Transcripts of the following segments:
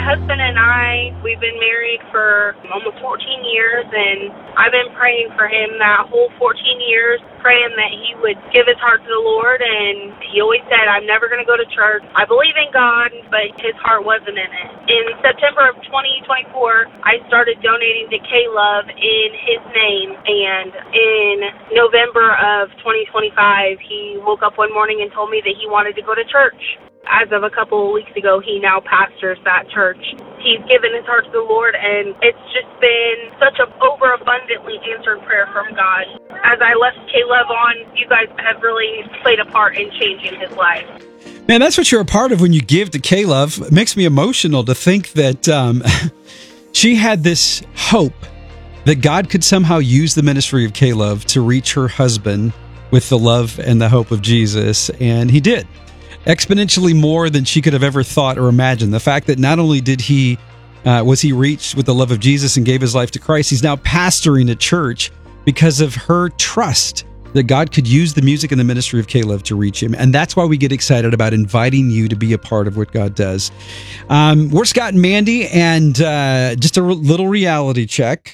husband and I, we've been married for almost 14 years, and I've been praying for him that whole 14 years, praying that he would give his heart to the Lord, and he always said, I'm never going to go to church. I believe in God, but his heart wasn't in it. In September of 2024, I started donating to K-Love in his name, and in November of 2025, he woke up one morning and told me that he wanted to go to church. As of a couple of weeks ago, he now pastors that church. He's given his heart to the Lord, and it's just been such an overabundantly answered prayer from God. As I left K-Love on, you guys have really played a part in changing his life. Man, that's what you're a part of when you give to K-Love. It makes me emotional to think that she had this hope that God could somehow use the ministry of K-Love to reach her husband with the love and the hope of Jesus, and he did. Exponentially more than she could have ever thought or imagined. The fact that not only did was he reached with the love of Jesus and gave his life to Christ, he's now pastoring a church because of her trust that God could use the music and the ministry of K-Love to reach him. And that's why we get excited about inviting you to be a part of what God does. We're Scott and Mandy, and just a little reality check.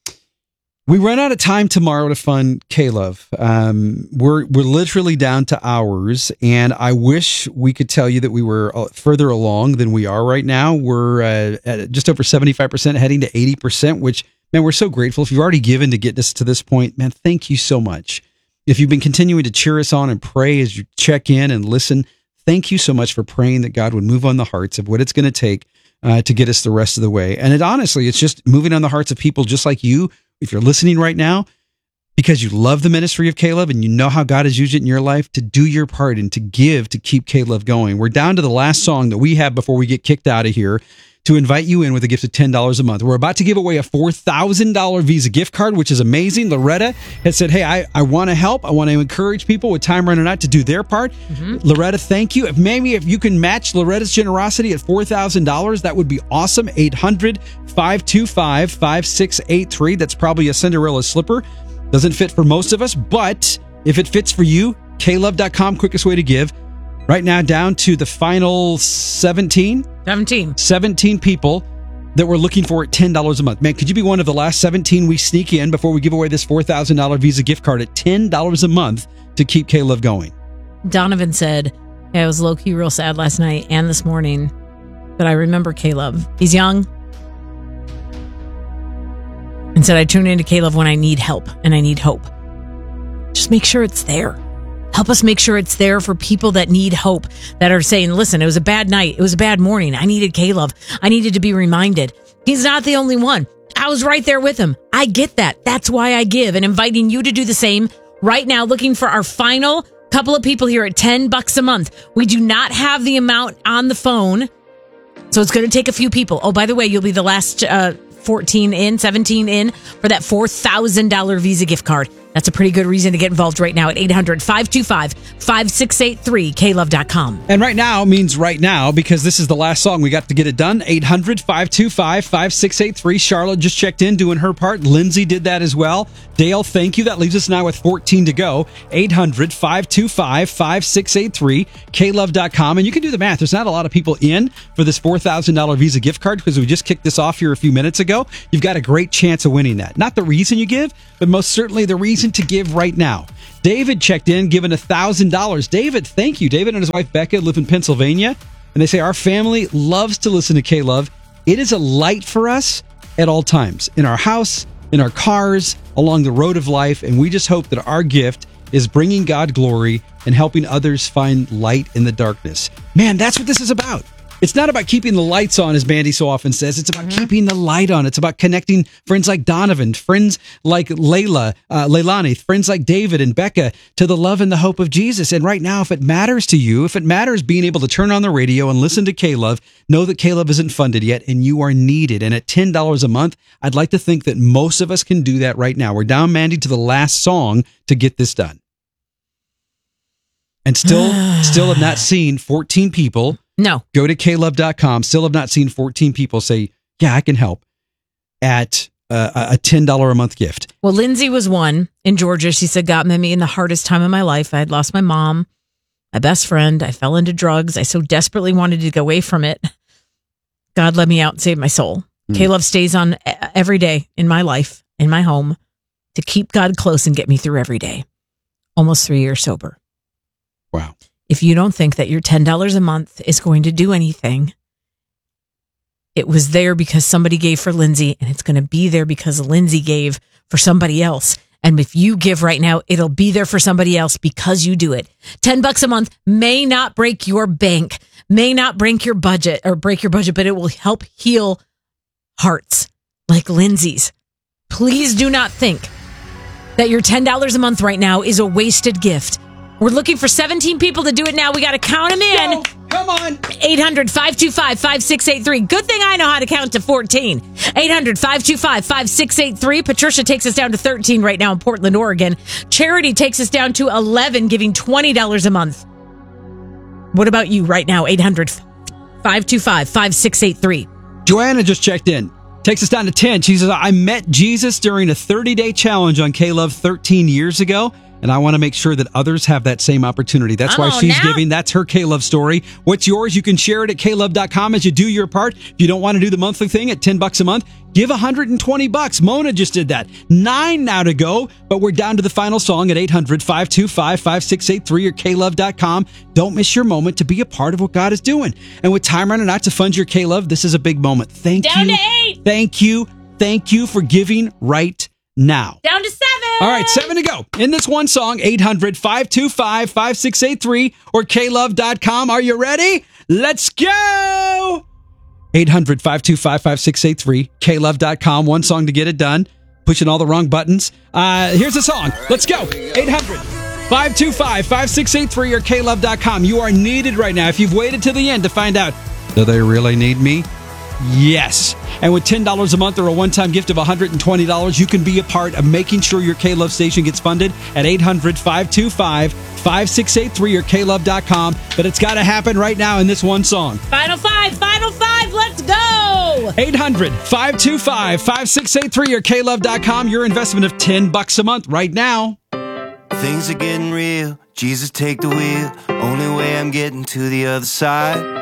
We run out of time tomorrow to fund K-Love. We're literally down to hours, and I wish we could tell you that we were further along than we are right now. We're at just over 75%, heading to 80%, which, man, we're so grateful. If you've already given to get us to this point, man, thank you so much. If you've been continuing to cheer us on and pray as you check in and listen, thank you so much for praying that God would move on the hearts of what it's going to take to get us the rest of the way. And it's just moving on the hearts of people just like you. If you're listening right now, because you love the ministry of K-Love and you know how God has used it in your life, to do your part and to give to keep K-Love going. We're down to the last song that we have before we get kicked out of here to invite you in with a gift of $10 a month. We're about to give away a $4,000 Visa gift card, which is amazing. Loretta has said, hey, I want to help. I want to encourage people with time running out to do their part. Mm-hmm. Loretta, thank you. If you can match Loretta's generosity at $4,000, that would be awesome. 800-525-5683. That's probably a Cinderella slipper. Doesn't fit for most of us, but if it fits for you, klove.com, quickest way to give. Right now, down to the final 17 people that we're looking for at $10 a month. Man, could you be one of the last 17 we sneak in before we give away this $4,000 Visa gift card at $10 a month to keep K-Love going? Donovan said, I was low-key real sad last night and this morning, but I remember K-Love. He's young. And said, I tune into K-Love when I need help and I need hope. Just make sure it's there. Help us make sure it's there for people that need hope, that are saying, listen, it was a bad night. It was a bad morning. I needed K-Love. I needed to be reminded. He's not the only one. I was right there with him. I get that. That's why I give, and inviting you to do the same right now, looking for our final couple of people here at $10 a month. We do not have the amount on the phone, so it's going to take a few people. Oh, by the way, you'll be the last 17 in for that $4,000 Visa gift card. That's a pretty good reason to get involved right now at 800-525-5683, klove.com. And right now means right now, because this is the last song. We got to get it done. 800-525-5683. Charlotte just checked in doing her part. Lindsay did that as well. Dale, thank you. That leaves us now with 14 to go. 800-525-5683, klove.com. And you can do the math. There's not a lot of people in for this $4,000 Visa gift card because we just kicked this off here a few minutes ago. You've got a great chance of winning that. Not the reason you give, but most certainly the reason to give right now. David checked in, given $1,000. David, thank you. David and his wife Becca live in Pennsylvania, and they say, our family loves to listen to K-Love. It is a light for us at all times, in our house, in our cars, along the road of life, and we just hope that our gift is bringing God glory and helping others find light in the darkness. Man, that's what this is about. It's not about keeping the lights on, as Mandy so often says. It's about keeping the light on. It's about connecting friends like Donovan, friends like Leilani, friends like David and Becca to the love and the hope of Jesus. And right now, if it matters to you, if it matters being able to turn on the radio and listen to K-Love, know that K-Love isn't funded yet and you are needed. And at $10 a month, I'd like to think that most of us can do that right now. We're down, Mandy, to the last song to get this done. And still have not seen 14 people. No. Go to klove.com. Still have not seen 14 people say, yeah, I can help at a $10 a month gift. Well, Lindsay was one in Georgia. She said, God met me in the hardest time of my life. I had lost my mom, my best friend. I fell into drugs. I so desperately wanted to get away from it. God let me out and save my soul. K-Love stays on every day in my life, in my home, to keep God close and get me through every day. Almost 3 years sober. Wow. If you don't think that your $10 a month is going to do anything, it was there because somebody gave for Lindsay, and it's going to be there because Lindsay gave for somebody else. And if you give right now, it'll be there for somebody else because you do it. $10 a month may not break your bank, may not break your budget, but it will help heal hearts like Lindsay's. Please do not think that your $10 a month right now is a wasted gift. We're looking for 17 people to do it now. We got to count them in. Go. Come on. 800-525-5683. Good thing I know how to count to 14. 800-525-5683. Patricia takes us down to 13 right now in Portland, Oregon. Charity takes us down to 11, giving $20 a month. What about you right now? 800-525-5683. Joanna just checked in. Takes us down to 10. She says, I met Jesus during a 30-day challenge on K-Love 13 years ago, and I want to make sure that others have that same opportunity. That's why she's giving. That's her K-Love story. What's yours? You can share it at klove.com as you do your part. If you don't want to do the monthly thing at $10 a month, give $120. Mona just did that. 9 now to go, but we're down to the final song at 800-525-5683 or klove.com. Don't miss your moment to be a part of what God is doing. And with time running out to fund your K-Love, this is a big moment. Thank you. Down to 8. Thank you for giving right now. Down to 7. All right, 7 to go. In this one song, 800-525-5683 or klove.com. Are you ready? Let's go! 800-525-5683, klove.com. One song to get it done. Pushing all the wrong buttons. Here's the song. Let's go. 800-525-5683 or klove.com. You are needed right now. If you've waited to the end to find out, do they really need me? Yes. And with $10 a month or a one-time gift of $120, you can be a part of making sure your K-Love station gets funded at 800-525-5683 or klove.com. But it's got to happen right now in this one song. Final five, let's go! 800-525-5683 or klove.com. Your investment of $10 a month right now. Things are getting real. Jesus, take the wheel. Only way I'm getting to the other side.